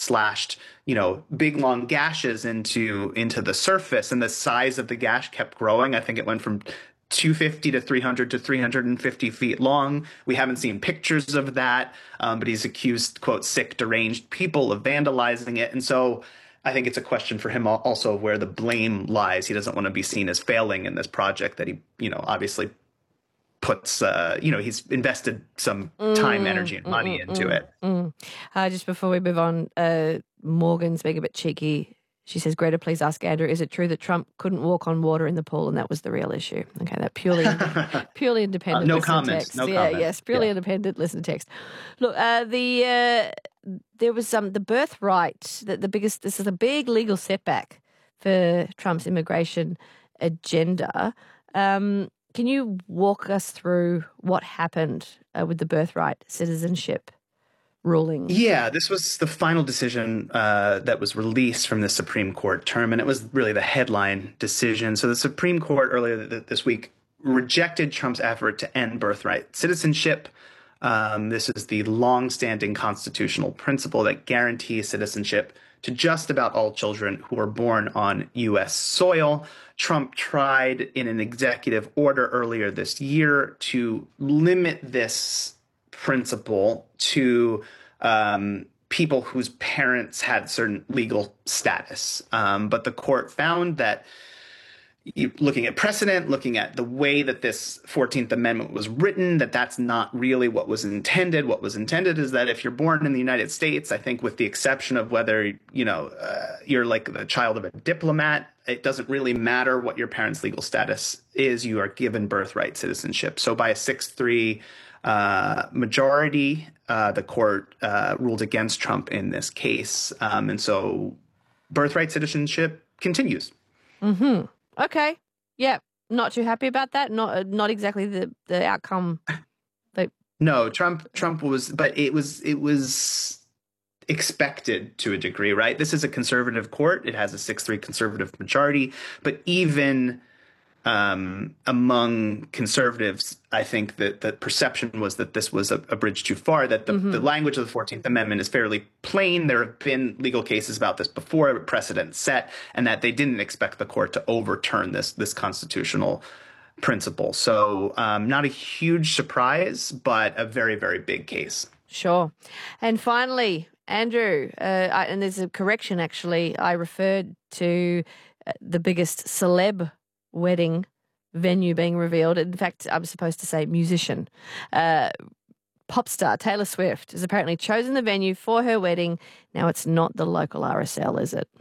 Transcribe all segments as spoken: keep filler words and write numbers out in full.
slashed, you know, big long gashes into into the surface, and the size of the gash kept growing. I think it went from two hundred fifty to three hundred to three hundred fifty feet long. We haven't seen pictures of that, um, but he's accused, quote, sick, deranged people of vandalizing it. And so I think it's a question for him also of where the blame lies. He doesn't want to be seen as failing in this project that he, you know, obviously puts, uh, you know, he's invested some time, mm, energy, and money mm, into mm, it. Mm. Uh, just before we move on, uh, Morgan's being a bit cheeky. She says, Greta, please ask Andrew, is it true that Trump couldn't walk on water in the pool and that was the real issue? Okay, that purely purely independent uh, no listener comments, text. No yeah, comment. Yes, purely yeah. independent listener text. Look, uh, the uh, there was some, um, the birthright, the, the biggest, this is a big legal setback for Trump's immigration agenda. Um, can you walk us through what happened uh, with the birthright citizenship ruling? Yeah, this was the final decision uh, that was released from the Supreme Court term, and it was really the headline decision. So the Supreme Court earlier th- this week rejected Trump's effort to end birthright citizenship. Um, this is the longstanding constitutional principle that guarantees citizenship to just about all children who are born on U S soil. Trump tried in an executive order earlier this year to limit this principle to um, people whose parents had certain legal status. Um, but the court found that you, looking at precedent, looking at the way that this fourteenth Amendment was written, that that's not really what was intended. What was intended is that if you're born in the United States, I think with the exception of whether, you know, uh, you're like the child of a diplomat, it doesn't really matter what your parents' legal status is. You are given birthright citizenship. So by a six three uh, majority, uh, the court uh, ruled against Trump in this case. Um, and so birthright citizenship continues. Mm-hmm. Okay. Yeah. Not too happy about that. Not not exactly the, the outcome. But no, Trump Trump was, but it was it was expected to a degree, right? This is a conservative court. It has a six three conservative majority. But even um, among conservatives, I think that the perception was that this was a, a bridge too far, that the, mm-hmm. the language of the fourteenth Amendment is fairly plain. There have been legal cases about this before, precedent set, and that they didn't expect the court to overturn this, this constitutional principle. So um, not a huge surprise, but a very, very big case. Sure. And finally, Andrew, uh, I, and there's a correction, actually. I referred to uh, the biggest celeb wedding venue being revealed. In fact, I'm supposed to say musician. Uh, pop star Taylor Swift has apparently chosen the venue for her wedding. Now, it's not the local R S L, is it?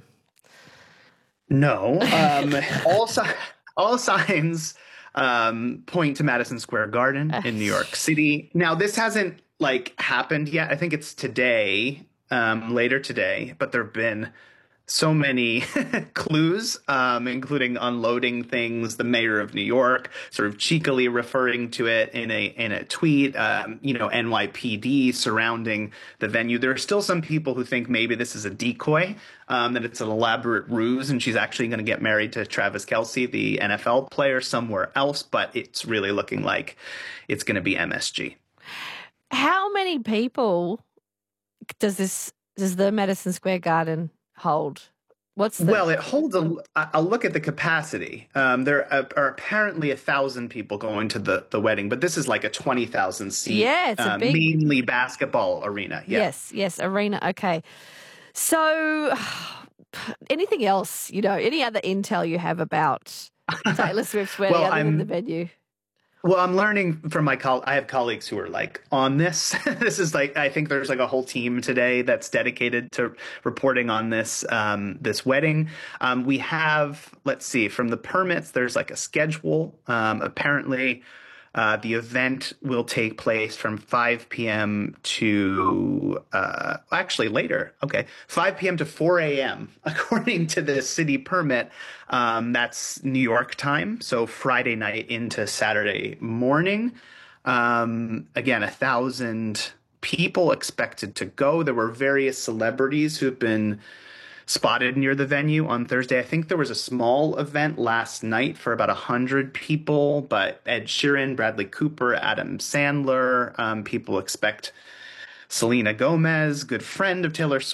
No. Um, all, si- all signs um, point to Madison Square Garden in New York City. Now, this hasn't like happened yet. I think it's today, um, later today, but there have been so many clues, um, including unloading things. The mayor of New York sort of cheekily referring to it in a in a tweet. Um, you know, N Y P D surrounding the venue. There are still some people who think maybe this is a decoy, um, that it's an elaborate ruse, and she's actually going to get married to Travis Kelce, the N F L player, somewhere else. But it's really looking like it's going to be M S G. How many people does this does the Madison Square Garden hold? What's the... Well, it holds a, a look at the capacity. Um, there are, are apparently a thousand people going to the, the wedding, but this is like a twenty thousand seat, yeah, it's a um, big... mainly basketball arena. Yeah. Yes, yes, arena. Okay. So anything else, you know, any other intel you have about Taylor Swift's wedding well, other I'm... than the venue? Well, I'm learning from my col. I have colleagues who are like on this. This is like, I think there's like a whole team today that's dedicated to reporting on this, um, this wedding. Um, we have, let's see, from the permits, there's like a schedule. Um, apparently, uh, the event will take place from five p.m. to, uh, actually later. Okay. five p.m. to four a.m. according to the city permit. Um, that's New York time. So Friday night into Saturday morning. Um, again, a thousand people expected to go. There were various celebrities who've been spotted near the venue on Thursday. I think there was a small event last night for about one hundred people, but Ed Sheeran, Bradley Cooper, Adam Sandler, um, people expect Selena Gomez, good friend of Taylor Swift,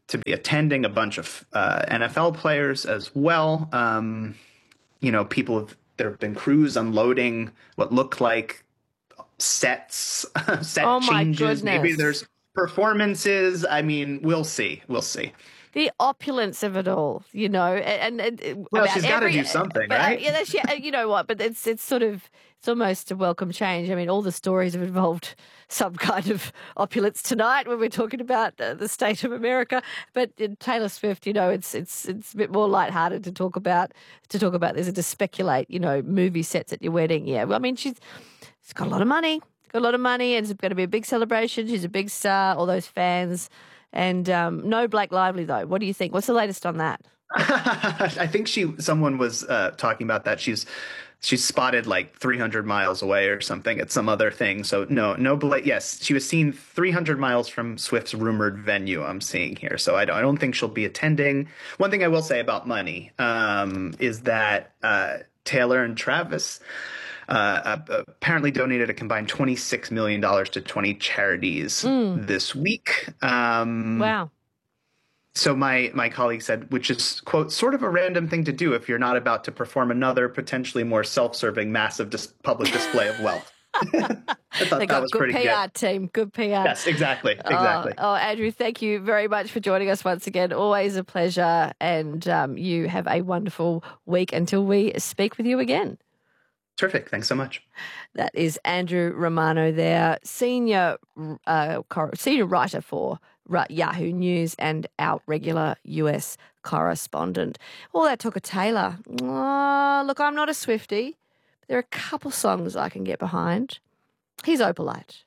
to be attending, a bunch of uh, N F L players as well. Um, you know, people have, there have been crews unloading what look like sets, set Oh my changes. Maybe goodness. there's performances. I mean, we'll see. We'll see. The opulence of it all, you know, and, and, and Well, about she's got to every- do something, but, uh, right? Yeah, that's, yeah, you know what? But it's it's sort of it's almost a welcome change. I mean, all the stories have involved some kind of opulence tonight when we're talking about uh, the state of America. But in Taylor Swift, you know, it's it's it's a bit more lighthearted to talk about to talk about this and to speculate, you know, movie sets at your wedding. Yeah, well, I mean, she's she's got a lot of money, got a lot of money, and it's going to be a big celebration. She's a big star. All those fans. And um, no Blake Lively, though. What do you think? What's the latest on that? I think she, someone was uh, talking about that. She's she's spotted like three hundred miles away or something at some other thing. So no, no Blake. Yes, she was seen three hundred miles from Swift's rumored venue. I'm seeing here. So I don't, I don't think she'll be attending. One thing I will say about money um, is that uh, Taylor and Travis Uh, apparently donated a combined twenty-six million dollars to twenty charities Mm. this week. Um, Wow. So my, my colleague said, which is, quote, sort of a random thing to do if you're not about to perform another potentially more self-serving massive dis- public display of wealth. I thought They that got was good pretty P R good. team, good P R. Yes, exactly. Exactly. Oh, oh, Andrew, thank you very much for joining us once again. Always a pleasure. And um, you have a wonderful week until we speak with you again. Terrific. Thanks so much. That is Andrew Romano there, senior uh, cor- senior writer for Yahoo News and our regular U S correspondent. All that talk of Taylor. Oh, look, I'm not a Swiftie. There are a couple songs I can get behind. Here's Opalite.